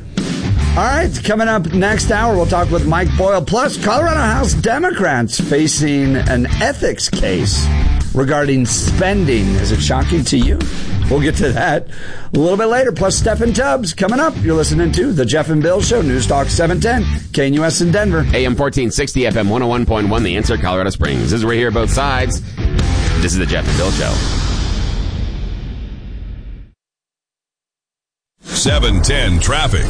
All right, coming up next hour, we'll talk with Mike Boyle. Plus, Colorado House Democrats facing an ethics case regarding spending. Is it shocking to you? We'll get to that a little bit later. Plus, Stephen Tubbs coming up. You're listening to The Jeff and Bill Show, News Talk seven ten, K N U S in Denver. A M fourteen sixty, F M one oh one point one, The Answer, Colorado Springs. As we hear both sides, this is The Jeff and Bill Show. seven ten traffic.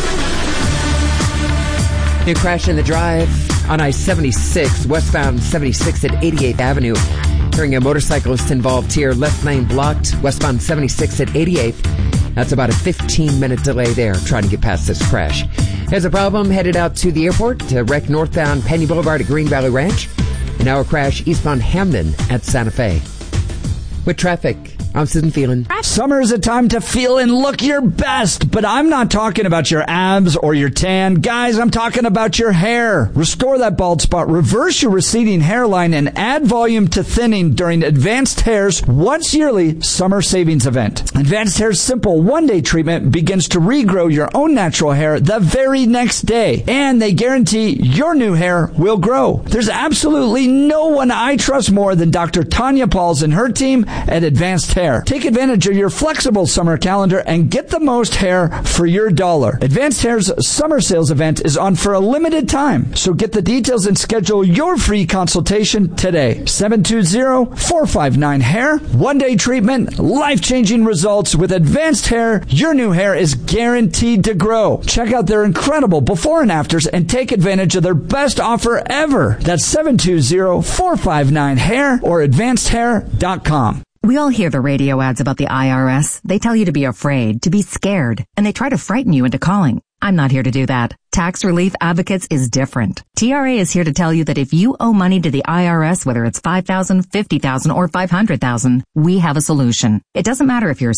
New crash in the drive on I seventy-six, westbound seventy-six at eighty-eighth Avenue. Hearing a motorcyclist involved here, left lane blocked, westbound seventy-six at eighty-eighth. That's about a fifteen minute delay there trying to get past this crash. There's a problem headed out to the airport to wreck northbound Penny Boulevard at Green Valley Ranch. An hour crash eastbound Hamden at Santa Fe. With traffic, I'm Susan Phelan. Summer is a time to feel and look your best, but I'm not talking about your abs or your tan. Guys, I'm talking about your hair. Restore that bald spot, reverse your receding hairline, and add volume to thinning during Advanced Hair's once yearly summer savings event. Advanced Hair's simple one-day treatment begins to regrow your own natural hair the very next day, and they guarantee your new hair will grow. There's absolutely no one I trust more than Doctor Tanya Pauls and her team at Advanced Hair. Take advantage of your flexible summer calendar and get the most hair for your dollar. Advanced Hair's summer sales event is on for a limited time, so get the details and schedule your free consultation today. seven two zero, four five nine, hair. One-day treatment, life-changing results. With Advanced Hair, your new hair is guaranteed to grow. Check out their incredible before and afters and take advantage of their best offer ever. That's seven two zero, four five nine, hair or advanced hair dot com. We all hear the radio ads about the I R S. They tell you to be afraid, to be scared, and they try to frighten you into calling. I'm not here to do that. Tax Relief Advocates is different. T R A is here to tell you that if you owe money to the I R S, whether it's five thousand dollars, fifty thousand dollars, or five hundred thousand dollars, we have a solution. It doesn't matter if you're